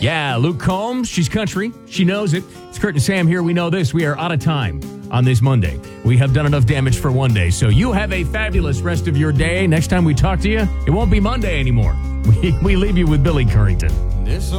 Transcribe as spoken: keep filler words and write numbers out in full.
Yeah, Luke Combs. She's country. She knows it. It's Kurt and Sam here. We know this. We are out of time on this Monday. We have done enough damage for one day. So you have a fabulous rest of your day. Next time we talk to you, it won't be Monday anymore. We, we leave you with Billy Currington.